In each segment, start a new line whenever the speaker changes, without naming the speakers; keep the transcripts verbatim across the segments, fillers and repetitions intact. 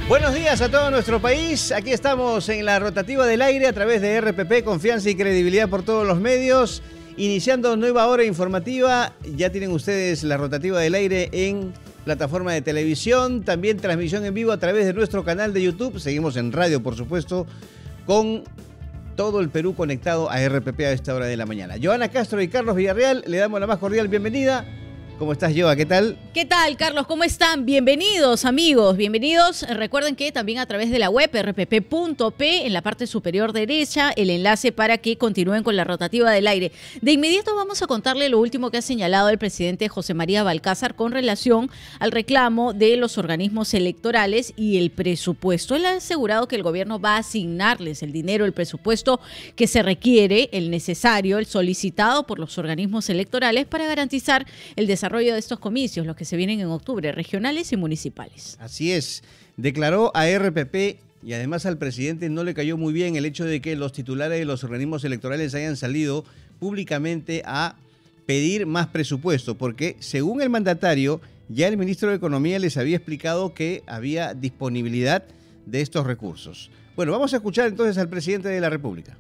Buenos días a todo nuestro país. Aquí estamos en la rotativa del aire a través de R P P, confianza y credibilidad por todos los medios. Iniciando nueva hora informativa, ya tienen ustedes la rotativa del aire en plataforma de televisión, también transmisión en vivo a través de nuestro canal de YouTube. Seguimos en radio, por supuesto, con todo el Perú conectado a R P P a esta hora de la mañana. Joana Castro y Carlos Villarreal, le damos la más cordial bienvenida. ¿Cómo estás, Joa? ¿Qué tal?
¿Qué tal, Carlos? ¿Cómo están? Bienvenidos, amigos. Bienvenidos. Recuerden que también a través de la web r p p punto p, en la parte superior derecha, el enlace para que continúen con la rotativa del aire. De inmediato vamos a contarle lo último que ha señalado el presidente José María Balcázar con relación al reclamo de los organismos electorales y el presupuesto. Él ha asegurado que el gobierno va a asignarles el dinero, el presupuesto que se requiere, el necesario, el solicitado por los organismos electorales para garantizar el desarrollo de estos comicios, los que se vienen en octubre, regionales y municipales.
Así es, declaró a R P P y además al presidente no le cayó muy bien el hecho de que los titulares de los organismos electorales hayan salido públicamente a pedir más presupuesto, porque según el mandatario, ya el ministro de Economía les había explicado que había disponibilidad de estos recursos. Bueno, vamos a escuchar entonces al presidente de la República.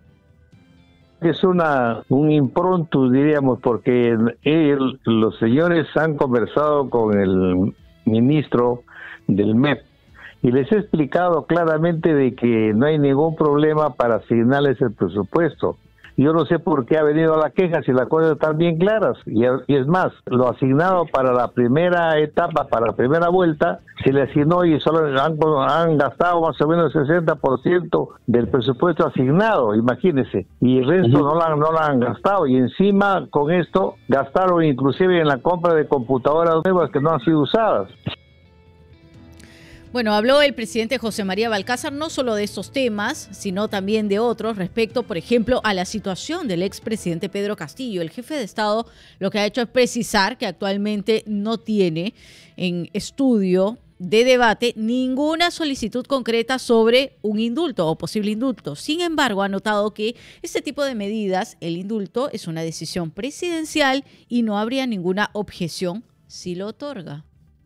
Es una un impronto, diríamos, porque él, los señores han conversado con el ministro del M E P y les he explicado claramente de que no hay ningún problema para asignarles el presupuesto. Yo no sé por qué ha venido la queja si las cosas están bien claras. Y, y es más, lo asignado para la primera etapa, para la primera vuelta, se le asignó y solo han, han gastado más o menos el sesenta por ciento del presupuesto asignado, imagínense. Y el resto uh-huh. no, la, no lo han gastado. Y encima, con esto, gastaron inclusive en la compra de computadoras nuevas que no han sido usadas.
Bueno, habló el presidente José María Balcázar no solo de estos temas, sino también de otros respecto, por ejemplo, a la situación del expresidente Pedro Castillo. El jefe de Estado lo que ha hecho es precisar que actualmente no tiene en estudio de debate ninguna solicitud concreta sobre un indulto o posible indulto. Sin embargo, ha notado que este tipo de medidas, el indulto, es una decisión presidencial y no habría ninguna objeción si lo otorga.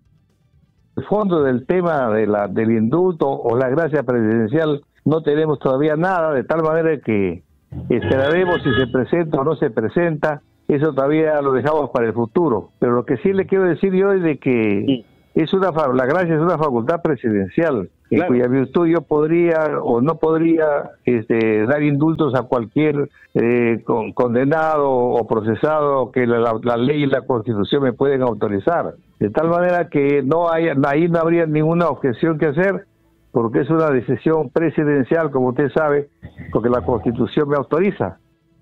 El fondo del tema de la, del indulto o la gracia presidencial no tenemos todavía nada, de tal manera que esperaremos si se presenta o no se presenta. Eso todavía lo dejamos para el futuro. Pero lo que sí le quiero decir yo es de que es una la gracia es una facultad presidencial, claro, en cuya virtud yo podría o no podría este, dar indultos a cualquier eh, con, condenado o procesado que la, la ley y la Constitución me pueden autorizar. De tal manera que no haya, ahí no habría ninguna objeción que hacer, porque es una decisión presidencial, como usted sabe, porque la Constitución me autoriza.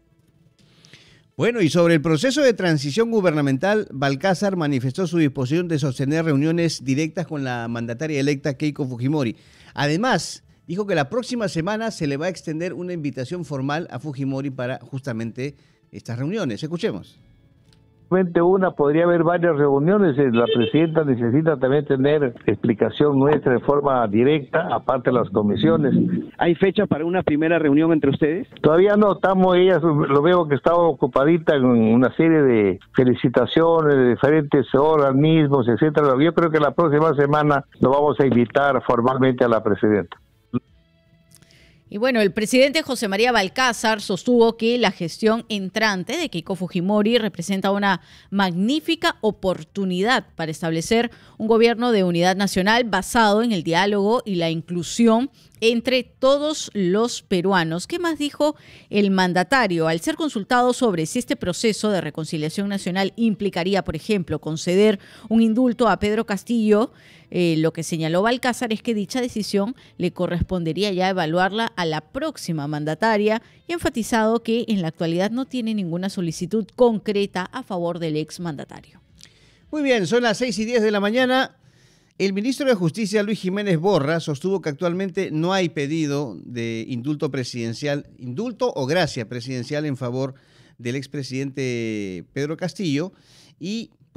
Bueno, y sobre el proceso de transición gubernamental, Balcázar manifestó su disposición de sostener reuniones directas con la mandataria electa Keiko Fujimori. Además, dijo que la próxima semana se le va a extender una invitación formal a Fujimori para justamente estas reuniones. Escuchemos.
Una, podría haber varias reuniones. La presidenta necesita también tener explicación nuestra de forma directa, aparte de las comisiones.
¿Hay fecha para una primera reunión entre ustedes?
Todavía no, estamos, ella lo veo que está ocupadita en una serie de felicitaciones de diferentes organismos, etcétera. Yo creo que la próxima semana lo vamos a invitar formalmente a la presidenta.
Y bueno, el presidente José María Balcázar sostuvo que la gestión entrante de Keiko Fujimori representa una magnífica oportunidad para establecer un gobierno de unidad nacional basado en el diálogo y la inclusión entre todos los peruanos. ¿Qué más dijo el mandatario? Al ser consultado sobre si este proceso de reconciliación nacional implicaría, por ejemplo, conceder un indulto a Pedro Castillo, eh, lo que señaló Balcázar es que dicha decisión le correspondería ya evaluarla a la próxima mandataria y enfatizado que en la actualidad no tiene ninguna solicitud concreta a favor del exmandatario.
Muy bien, son las seis y diez de la mañana. El ministro de Justicia, Luis Jiménez Borra, sostuvo que actualmente no hay pedido de indulto presidencial, indulto o gracia presidencial en favor del expresidente Pedro Castillo y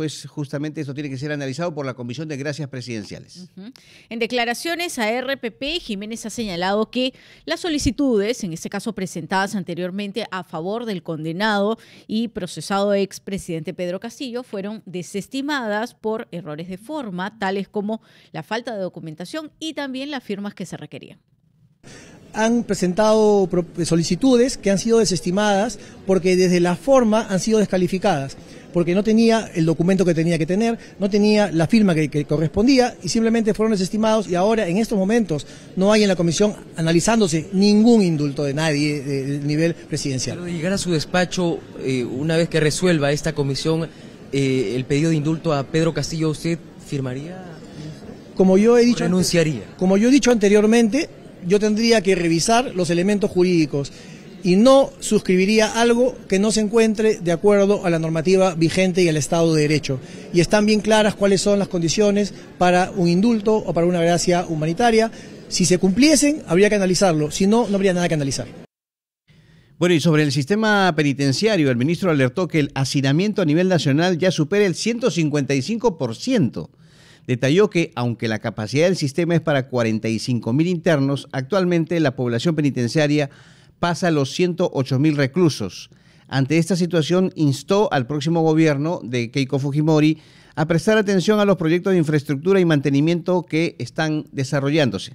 pues justamente esto tiene que ser analizado por la Comisión de Gracias Presidenciales.
Uh-huh. En declaraciones a R P P, Jiménez ha señalado que las solicitudes, en este caso presentadas anteriormente a favor del condenado y procesado expresidente Pedro Castillo, fueron desestimadas por errores de forma, tales como la falta de documentación y también las firmas que se requerían.
Han presentado solicitudes que han sido desestimadas porque desde la forma han sido descalificadas, porque no tenía el documento que tenía que tener, no tenía la firma que, que correspondía y simplemente fueron desestimados, y ahora en estos momentos no hay en la comisión analizándose ningún indulto de nadie del nivel presidencial.
Pero de llegar a su despacho, eh, una vez que resuelva esta comisión eh, el pedido de indulto a Pedro Castillo, ¿usted firmaría?
Como yo he dicho,
renunciaría.
Como yo he dicho anteriormente, yo tendría que revisar los elementos jurídicos y no suscribiría algo que no se encuentre de acuerdo a la normativa vigente y al Estado de Derecho. Y están bien claras cuáles son las condiciones para un indulto o para una gracia humanitaria. Si se cumpliesen, habría que analizarlo. Si no, no habría nada que analizar.
Bueno, y sobre el sistema penitenciario, el ministro alertó que el hacinamiento a nivel nacional ya supera el ciento cincuenta y cinco por ciento. Detalló que, aunque la capacidad del sistema es para cuarenta y cinco mil internos, actualmente la población penitenciaria pasa a los ciento ocho mil reclusos. Ante esta situación, instó al próximo gobierno de Keiko Fujimori a prestar atención a los proyectos de infraestructura y mantenimiento que están desarrollándose.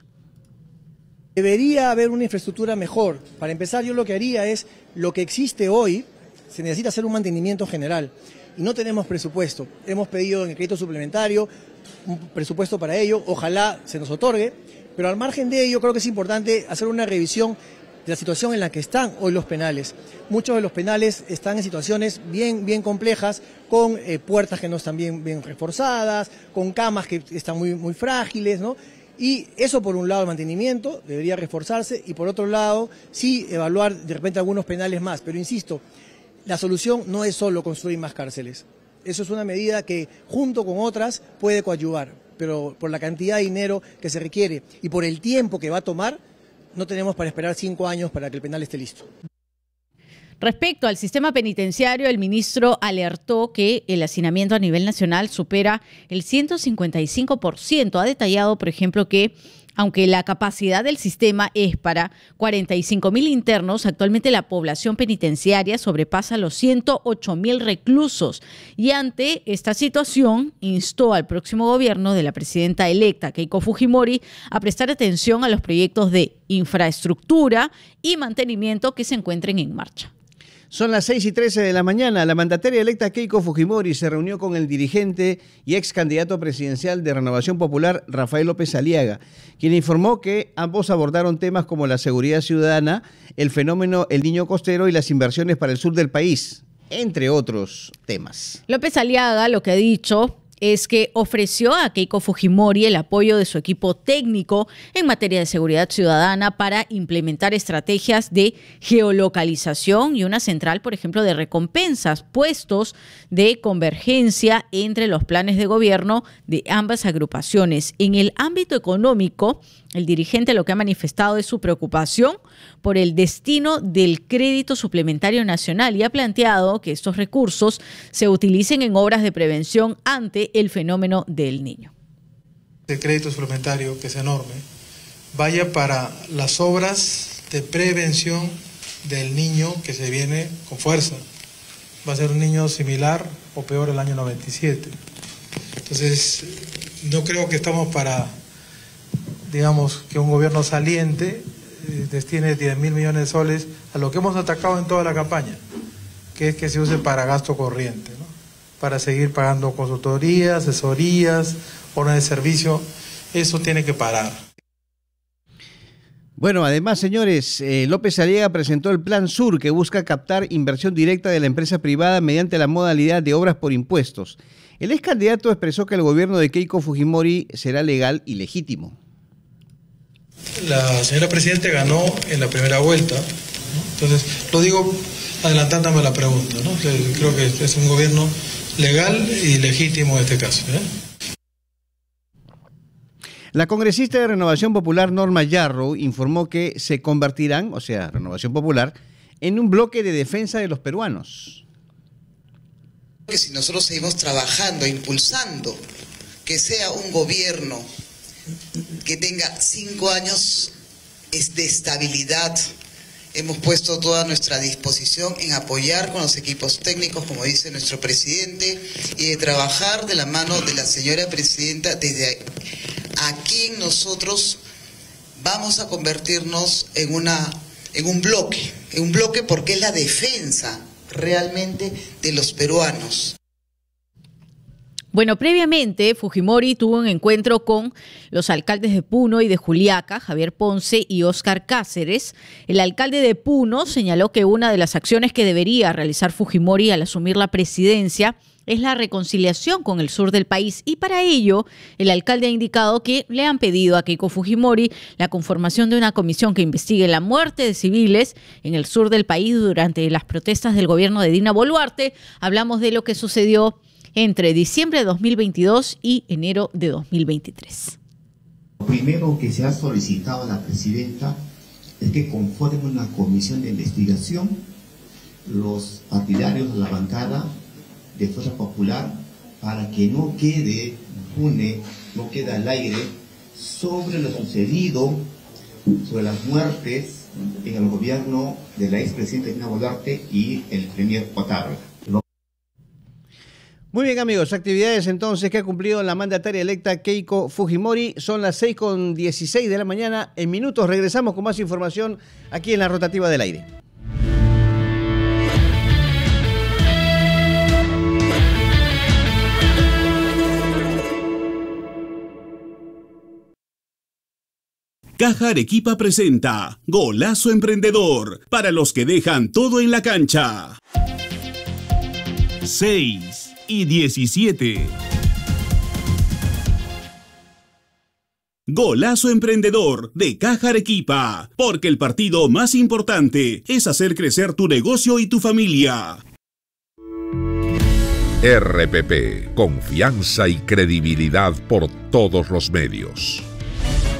Debería haber una infraestructura mejor. Para empezar, yo lo que haría es, lo que existe hoy, se necesita hacer un mantenimiento general. Y no tenemos presupuesto. Hemos pedido en el crédito suplementario un presupuesto para ello, ojalá se nos otorgue, pero al margen de ello creo que es importante hacer una revisión de la situación en la que están hoy los penales. Muchos de los penales están en situaciones bien, bien complejas, con eh, puertas que no están bien, bien reforzadas, con camas que están muy, muy frágiles, ¿no? Y eso, por un lado, el mantenimiento debería reforzarse, y por otro lado, sí evaluar de repente algunos penales más, pero insisto, la solución no es solo construir más cárceles. Eso es una medida que, junto con otras, puede coadyuvar, pero por la cantidad de dinero que se requiere y por el tiempo que va a tomar, no tenemos para esperar cinco años para que el penal esté listo.
Respecto al sistema penitenciario, el ministro alertó que el hacinamiento a nivel nacional supera el ciento cincuenta y cinco por ciento. Ha detallado, por ejemplo, que aunque la capacidad del sistema es para cuarenta y cinco mil internos, actualmente la población penitenciaria sobrepasa los ciento ocho mil reclusos. Y ante esta situación, instó al próximo gobierno de la presidenta electa, Keiko Fujimori, a prestar atención a los proyectos de infraestructura y mantenimiento que se encuentren en marcha.
Son las seis y trece de la mañana. La mandataria electa Keiko Fujimori se reunió con el dirigente y ex candidato presidencial de Renovación Popular, Rafael López Aliaga, quien informó que ambos abordaron temas como la seguridad ciudadana, el fenómeno El Niño Costero y las inversiones para el sur del país, entre otros temas.
López Aliaga lo que ha dicho es que ofreció a Keiko Fujimori el apoyo de su equipo técnico en materia de seguridad ciudadana para implementar estrategias de geolocalización y una central, por ejemplo, de recompensas, puestos de convergencia entre los planes de gobierno de ambas agrupaciones. En el ámbito económico, el dirigente lo que ha manifestado es su preocupación por el destino del crédito suplementario nacional y ha planteado que estos recursos se utilicen en obras de prevención ante el fenómeno del niño.
El crédito suplementario, que es enorme, vaya para las obras de prevención del niño que se viene con fuerza. Va a ser un niño similar o peor el año noventa y siete. Entonces, no creo que estamos para, digamos, que un gobierno saliente eh, destine diez mil millones de soles a lo que hemos atacado en toda la campaña, que es que se use para gasto corriente, ¿no? Para seguir pagando consultorías, asesorías, horas de servicio. Eso tiene que parar.
Bueno, además, señores, eh, López Aliaga presentó el Plan Sur, que busca captar inversión directa de la empresa privada mediante la modalidad de obras por impuestos. El ex candidato expresó que el gobierno de Keiko Fujimori será legal y legítimo.
La señora Presidenta ganó en la primera vuelta, ¿no? Entonces, lo digo adelantándome a la pregunta, ¿no? Creo que es un gobierno legal y legítimo en este caso, ¿eh?
La congresista de Renovación Popular, Norma Yarrow, informó que se convertirán, o sea, Renovación Popular, en un bloque de defensa de los peruanos.
Que si nosotros seguimos trabajando, impulsando, que sea un gobierno que tenga cinco años de estabilidad, hemos puesto toda nuestra disposición en apoyar con los equipos técnicos, como dice nuestro presidente, y de trabajar de la mano de la señora presidenta. Desde aquí en nosotros vamos a convertirnos en, una, en un bloque, en un bloque porque es la defensa realmente de los peruanos.
Bueno, previamente Fujimori tuvo un encuentro con los alcaldes de Puno y de Juliaca, Javier Ponce y Óscar Cáceres. El alcalde de Puno señaló que una de las acciones que debería realizar Fujimori al asumir la presidencia es la reconciliación con el sur del país, y para ello el alcalde ha indicado que le han pedido a Keiko Fujimori la conformación de una comisión que investigue la muerte de civiles en el sur del país durante las protestas del gobierno de Dina Boluarte. Hablamos de lo que sucedió entre diciembre de dos mil veintidós y enero de dos mil veintitrés.
Lo primero que se ha solicitado a la presidenta es que conforme una comisión de investigación. Los partidarios de la bancada de Fuerza Popular, para que no quede impune, no quede al aire sobre lo sucedido, sobre las muertes en el gobierno de la expresidenta Dina Boluarte y el premier Otárola.
Muy bien, amigos, actividades entonces que ha cumplido la mandataria electa Keiko Fujimori. Son las seis con dieciséis de la mañana. En minutos regresamos con más información aquí en la Rotativa del Aire.
Caja Arequipa presenta Golazo Emprendedor, para los que dejan todo en la cancha. seis y diecisiete. Golazo Emprendedor de Caja Arequipa, porque el partido más importante es hacer crecer tu negocio y tu familia.
R P P, confianza y credibilidad por todos los medios.